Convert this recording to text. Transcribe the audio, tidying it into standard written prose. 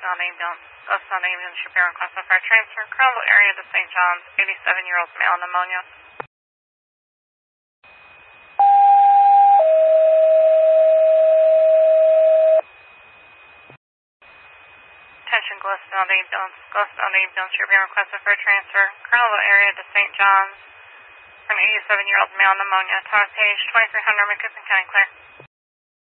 Ghost ambulance, should be requested for transfer. Cromwell area to St. John's, 87-year-old male pneumonia. Attention, Ghost ambulance, should be requested for transfer. Cromwell area to St. John's, for an 87-year-old male pneumonia. Tower page 2300, McCoupin County, clear.